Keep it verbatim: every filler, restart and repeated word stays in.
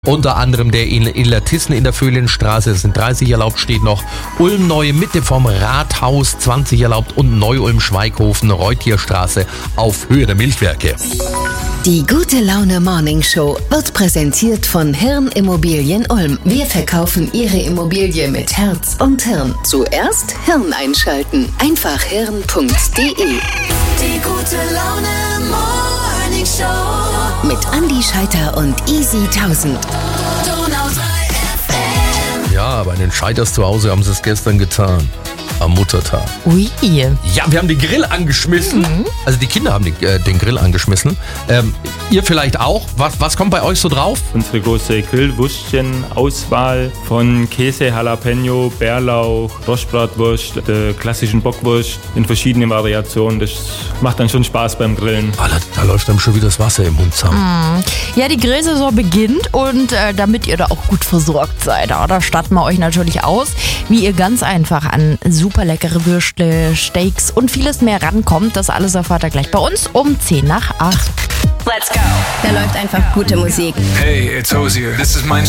Unter anderem der in Illertissen in der Vöhlenstraße, es sind dreißig erlaubt, steht noch. Ulm Neue Mitte vom Rathaus, zwanzig erlaubt und Neu-Ulm Schweighofen, Reutierstraße auf Höhe der Milchwerke. Die gute Laune Morning Show wird präsentiert von Hirn Immobilien Ulm. Wir verkaufen Ihre Immobilie mit Herz und Hirn. Zuerst Hirn einschalten. Einfach hirn punkt de. Die gute Laune Morning Show mit Andi Scheiter und Easy tausend. Ja, bei den Scheiters zu Hause haben sie es gestern getan. Am Muttertag. Ui. Ja, wir haben den Grill angeschmissen. Mhm. Also die Kinder haben den, äh, den Grill angeschmissen. Ähm, ihr vielleicht auch. Was, was kommt bei euch so drauf? Unsere große Grillwürstchen-Auswahl von Käse, Jalapeno, Bärlauch, Rostbratwurst, der klassischen Bockwurst in verschiedenen Variationen. Das macht dann schon Spaß beim Grillen. Oh, da, da läuft dann schon wieder das Wasser im Mund zusammen. Mhm. Ja, die Grillsaison beginnt und äh, damit ihr da auch gut versorgt seid, da starten wir euch natürlich aus, wie ihr ganz einfach an super leckere Würstle, Steaks und vieles mehr rankommt. Das alles erfahrt ihr gleich bei uns um zehn nach acht. Let's go. Da läuft einfach gute Musik. Hey, it's Ozier. This is mein